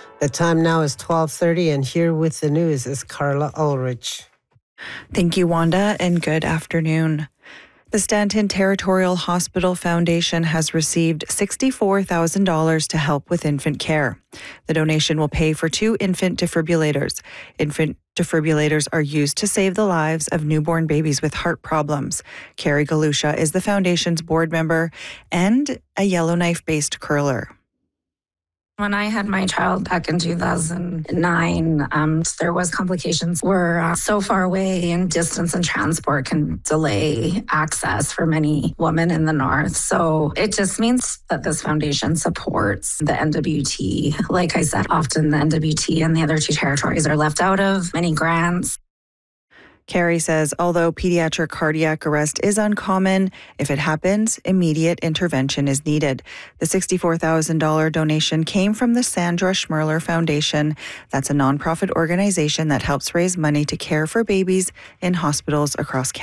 The time now is 12:30, and here with the news is Carla Ulrich. Thank you, Wanda, and good afternoon. The Stanton Territorial Hospital Foundation has received $64,000 to help with infant care. The donation will pay for 2 infant defibrillators. Infant defibrillators are used to save the lives of newborn babies with heart problems. Carrie Galusha is the foundation's board member and a Yellowknife-based curler. When I had my child back in 2009, there was complications. We're so far away, and distance and transport can delay access for many women in the north. So it just means that this foundation supports the NWT. Like I said, often the NWT and the other 2 territories are left out of many grants. Carrie says although pediatric cardiac arrest is uncommon, if it happens, immediate intervention is needed. The $64,000 donation came from the Sandra Schmerler Foundation. That's a nonprofit organization that helps raise money to care for babies in hospitals across Canada.